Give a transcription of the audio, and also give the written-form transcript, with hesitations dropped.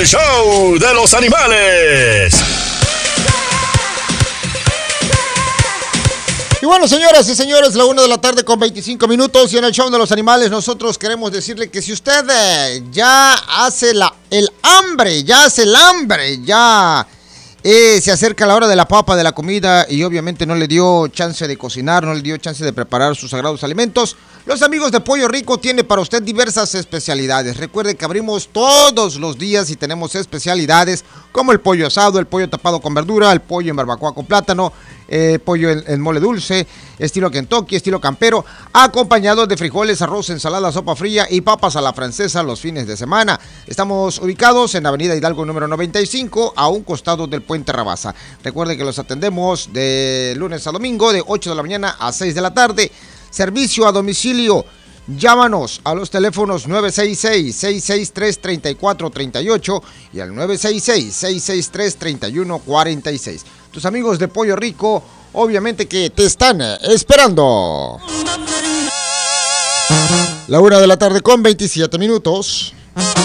el show de los animales. Y bueno, señoras y señores, la 1 de la tarde con 25 minutos y en el show de los animales nosotros queremos decirle que si usted ya hace el hambre, se acerca la hora de la papa, de la comida y obviamente no le dio chance de cocinar, no le dio chance de preparar sus sagrados alimentos, los amigos de Pollo Rico tienen para usted diversas especialidades. Recuerde que abrimos todos los días y tenemos especialidades como el pollo asado, el pollo tapado con verdura, el pollo en barbacoa con plátano, pollo en mole dulce, estilo Kentucky, estilo campero, acompañado de frijoles, arroz, ensalada, sopa fría y papas a la francesa los fines de semana. Estamos ubicados en Avenida Hidalgo número 95, a un costado del Puente Rabasa. Recuerde que los atendemos de lunes a domingo, de 8 de la mañana a 6 de la tarde. Servicio a domicilio. Llámanos a los teléfonos 966-663-3438 y al 966-663-3146. Tus amigos de Pollo Rico, obviamente que te están esperando. La 1 de la tarde con 27 minutos.